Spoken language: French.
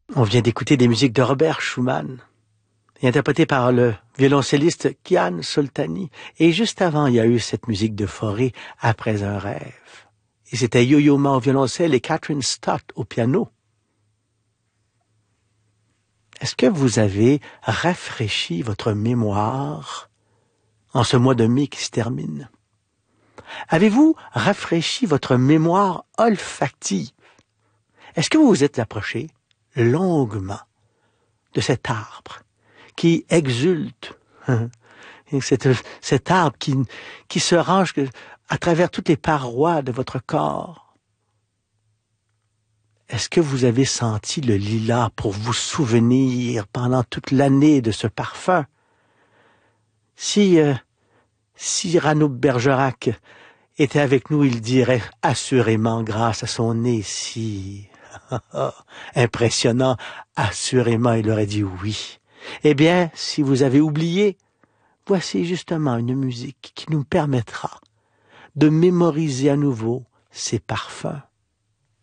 On vient d'écouter des musiques de Robert Schumann, interprétées par le violoncelliste Kian Soltani. Et juste avant, il y a eu cette musique de Fauré, Après un rêve. Et c'était Yo-Yo Ma au violoncelle et Catherine Stott au piano. Est-ce que vous avez rafraîchi votre mémoire en ce mois de mai qui se termine? Avez-vous rafraîchi votre mémoire olfactive? Est-ce que vous vous êtes approché longuement de cet arbre qui exulte, cet arbre qui se range à travers toutes les parois de votre corps? Est-ce que vous avez senti le lilas pour vous souvenir pendant toute l'année de ce parfum? Si Rano Bergerac était avec nous, il dirait assurément grâce à son nez si impressionnant, assurément il aurait dit oui. Eh bien, si vous avez oublié, voici justement une musique qui nous permettra de mémoriser à nouveau ces parfums.